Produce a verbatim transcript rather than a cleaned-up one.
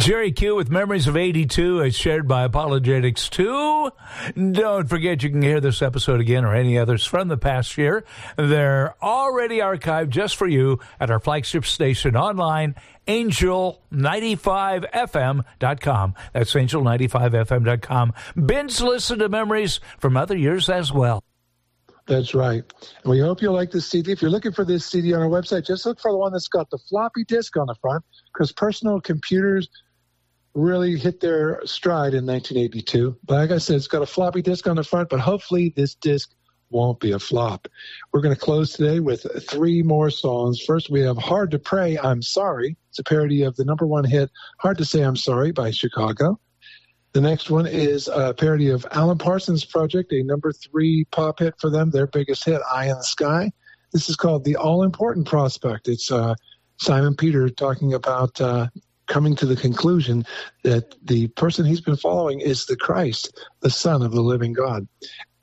Jerry Q with Memories of eighty-two is shared by Apologetics two. Don't forget you can hear this episode again or any others from the past year. They're already archived just for you at our flagship station online, angel ninety-five F M dot com. That's angel ninety-five F M dot com. Binge listen to memories from other years as well. That's right. And we hope you'll like this C D. If you're looking for this C D on our website, just look for the one that's got the floppy disk on the front, because personal computers really hit their stride in nineteen eighty-two. But like I said, it's got a floppy disk on the front, but hopefully this disk won't be a flop. We're going to close today with three more songs. First, we have Hard to Pray, I'm Sorry. It's a parody of the number one hit, Hard to Say I'm Sorry by Chicago. The next one is a parody of Alan Parsons Project, a number three pop hit for them, their biggest hit, Eye in the Sky. This is called The All-Important Prospect. It's uh, Simon Peter talking about uh, coming to the conclusion that the person he's been following is the Christ, the Son of the living God.